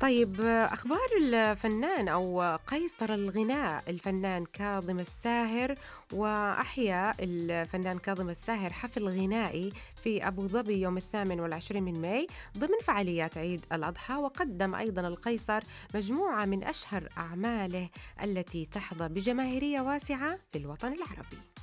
طيب أخبار الفنان أو قيصر الغناء الفنان كاظم الساهر، وأحيا الفنان كاظم الساهر حفل غنائي في أبو ظبي يوم 28 من ماي ضمن فعاليات عيد الأضحى. وقدم أيضا القيصر مجموعة من أشهر أعماله التي تحظى بجماهيرية واسعة في الوطن العربي.